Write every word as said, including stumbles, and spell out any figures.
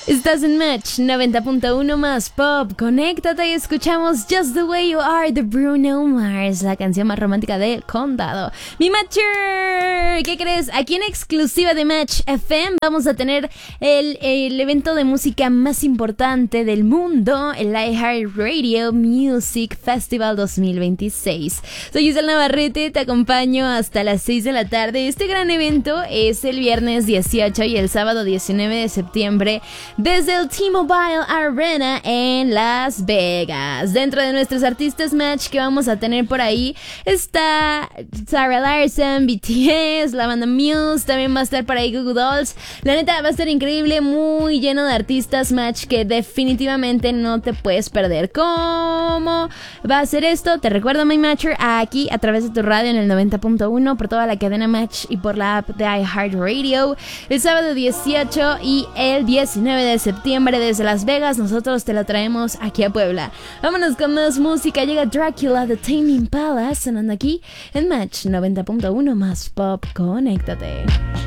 Estás en Match noventa punto uno más Pop. Conéctate y escuchamos Just the Way You Are de Bruno Mars, la canción más romántica del condado. Mi Matcher, ¿qué crees? Aquí en exclusiva de Match F M vamos a tener el, el evento de música más importante del mundo, el iHeartRadio Music Festival dos mil veintiséis. Soy Giselle Navarrete, te acompaño hasta las seis de la tarde. Este gran evento es el viernes dieciocho y el sábado diecinueve de septiembre desde el T-Mobile Arena en Las Vegas. Dentro de nuestros artistas Match que vamos a tener por ahí está Sarah Larson, B T S, la banda Muse, también va a estar por ahí Goo Goo Dolls. La neta va a estar increíble, muy lleno de artistas Match que definitivamente no te puedes perder. ¿Cómo va a ser esto? Te recuerdo, My Matcher, aquí a través de tu radio en el noventa punto uno, por toda la cadena Match y por la app de iHeartRadio. El sábado dieciocho y el diecinueve de septiembre desde Las Vegas, nosotros te lo traemos aquí a Puebla. Vámonos con más música. Llega Dracula de Tame Impala sonando aquí en Match noventa punto uno más Pop. Conéctate.